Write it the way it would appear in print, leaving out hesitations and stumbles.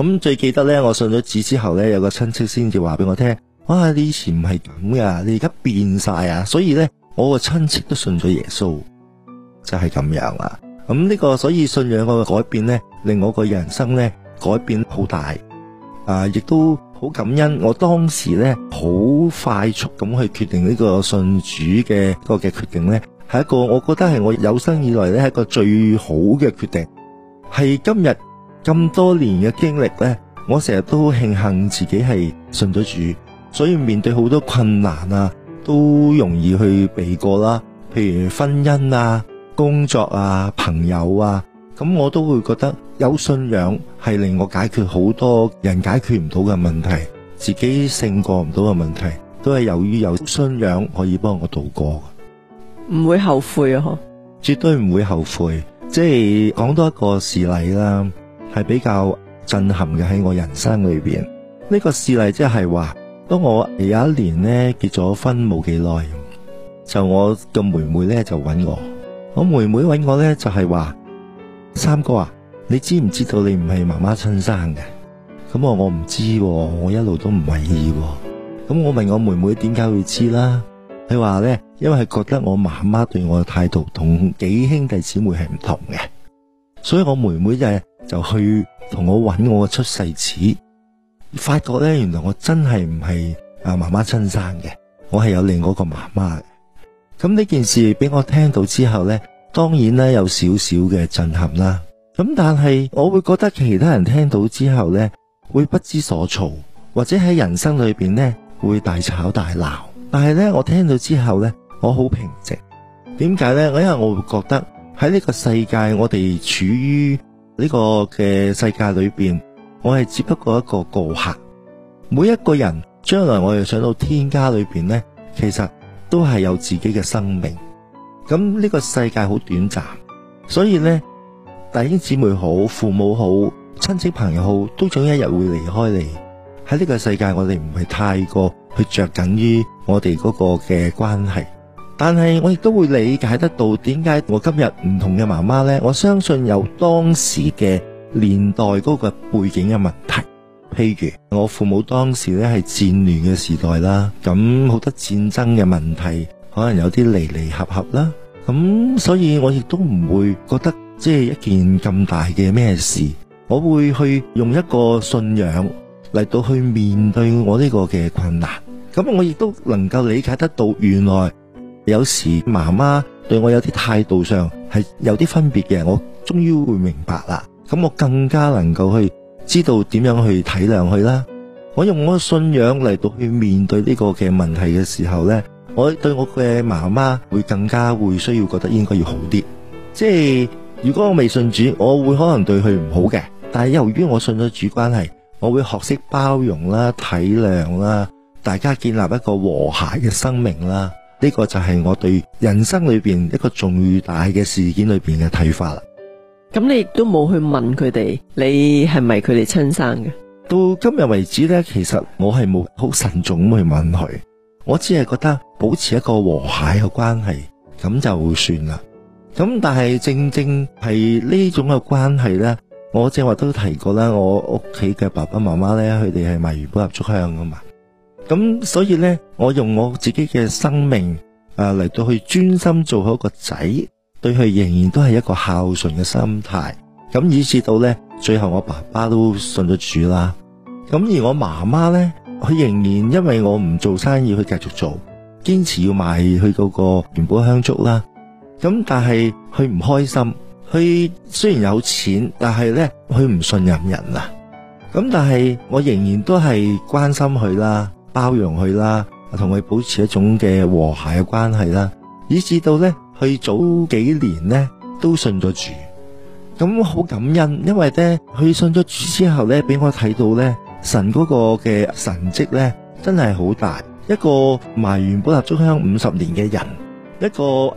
咁最記得咧，我信咗主之後咧，有個親戚先至話俾我聽，哇，你以前唔係咁噶，你而家變晒啊！所以咧，我個親戚都信咗耶穌，就係咁樣啦。咁呢個所以信仰個改變咧，令我個人生咧改變好大，亦都好感恩。我當時咧好快速咁去決定呢個信主嘅個嘅決定咧，係一個我覺得係我有生以來咧係一個最好嘅決定，係今日咁多年嘅經歷咧，我成日都慶幸自己係信咗主，所以面對好多困難啊，都容易去避過啦。譬如婚姻啊、工作啊、朋友啊，咁我都會覺得有信仰係令我解決好多人解決唔到嘅問題，自己勝過唔到嘅問題，都係由於有信仰可以幫我度過。 唔會後悔啊？ 絕對唔會後悔。即係講多一個事例啦，係比較震撼嘅喺我人生裏邊。呢個事例即係話，當我有一年呢結咗婚冇幾耐，就我個妹妹呢就揾我妹妹揾我呢就係話，三哥啊，你知唔知道你唔係媽媽親生嘅？咁我唔知，我一路都唔為意。咁我問我妹妹點解會知啦？佢話呢，因為係覺得我媽媽對我嘅態度同幾兄弟姊妹係唔同嘅，所以我妹妹就去同我揾我嘅出世紙，發覺呢，原來我真係唔係媽媽親生嘅，我係有另外一個媽媽嘅。咁呢件事俾我聽到之後呢，當然呢有少少嘅震撼啦。咁但係我會覺得其他人聽到之後呢，會不知所措，或者喺人生裏邊呢會大吵大鬧。但係咧，我聽到之後咧，我好平靜。點解咧？因為我會覺得喺呢個世界，我哋處於呢個嘅世界裏邊，我係只不過一個過客。每一個人將來我哋上到天家裏邊咧，其實都係有自己嘅生命。咁呢個世界好短暫，所以咧，弟兄姊妹好、父母好、親戚朋友好，都總有一日會離開你。喺呢個世界，我哋唔係太過去着緊於我哋嗰個嘅關係，但係我亦都會理解得到點解我今日唔同嘅媽媽呢。我相信有當時嘅年代嗰個背景嘅問題，譬如我父母當時呢係戰亂嘅時代啦，咁好多戰爭嘅問題，可能有啲離離合合啦，咁所以我亦都唔會覺得即係一件咁大嘅咩事，我會去用一個信仰嚟到去面對我呢個嘅困難。咁我亦都能夠理解得到，原來有時媽媽對我有啲態度上係有啲分別嘅，我終於會明白啦。咁我更加能夠去知道點樣去體諒佢啦。我用我嘅信仰嚟到去面對呢個嘅問題嘅時候呢，我對我嘅媽媽會更加會需要覺得應該要好啲。即係如果我未信主，我會可能對佢唔好嘅，但係由於我信咗主關係，我會學識包容啦、體諒啦，大家建立一個和諧嘅生命啦。呢個就係我對人生裏邊一個重大嘅事件裏邊嘅睇法啦。 咁你亦都冇去問佢哋，你係咪佢哋親生嘅？ 到今日為止呢，其實我係冇好慎重咁去問佢，我只係覺得保持一個和諧嘅關係，咁就算啦。咁但係正正係呢種嘅關係呢，我正話都提過啦，我屋企嘅爸爸媽媽呢，佢哋係賣元寶蠟燭香噶嘛。咁所以呢，我用我自己嘅生命嚟到去專心做好一個仔，對佢仍然都係一個孝順嘅心態。咁以至到呢，最後我爸爸都信咗主啦。咁而我媽媽呢，佢仍然因為我唔做生意，佢繼續做，堅持要賣佢嗰個元寶香燭啦。咁但係佢唔開心，佢雖然有錢，但係呢，佢唔信任人啊。咁但係我仍然都係關心佢啦，包容佢啦，同佢保持一種嘅和諧嘅關係啦，以至到呢，佢早幾年呢都信咗主。咁好感恩，因為呢，佢信咗主之後呢，俾我睇到呢，神嗰個嘅神蹟呢真係好大。一個賣元寶蠟燭香50年嘅人，一個